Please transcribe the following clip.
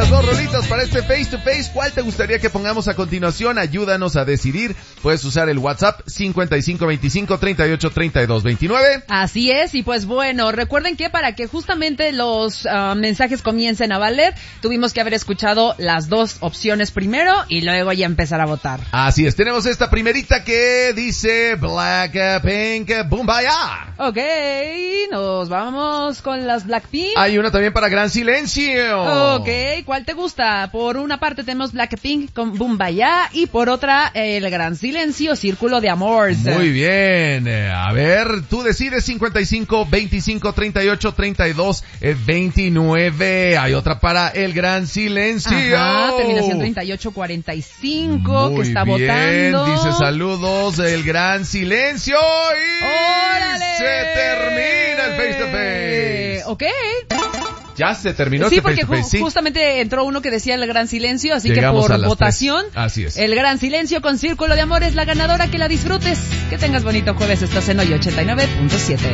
buenas 2 rolitas para este Face to Face. ¿Cuál te gustaría que pongamos a continuación? Ayúdanos a decidir. Puedes usar el WhatsApp 5525-383229. Así es, y pues bueno, recuerden que para que justamente los mensajes comiencen a valer, tuvimos que haber escuchado las dos opciones primero y luego ya empezar a votar. Así es, tenemos esta primerita que dice Blackpink Boombayah. Ok, nos vamos con las Blackpink. Hay una también para Gran Silencio. Ok, ¿cuál te gusta? Por una parte tenemos Blackpink con Boombayah y por otra el Gran Silencio, Círculo de Amor. Muy bien, a ver, tú decides 55-25-38-32-29. Hay otra para el Gran Silencio. Ajá, terminación 38-45 que está bien, votando. Dice saludos, el Gran Silencio y ¡órale! se termina el Face to Face. Ok. Ya se terminó Sí, este porque Face to Face, sí. justamente entró uno que decía el Gran Silencio, así Llegamos que a por las votación, 3. Así es. El Gran Silencio con Círculo de Amor es la ganadora, que la disfrutes. Que tengas bonito jueves, estás en Hoy 89.7.